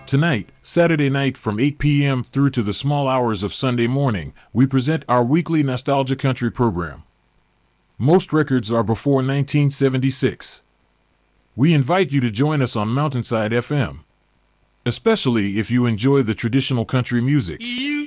Tonight, Saturday night from 8 p.m. through to the small hours of Sunday morning, we present our weekly Nostalgia Country program. Most records are before 1976. We invite you to join us on Mountainside FM, especially if you enjoy the traditional country music.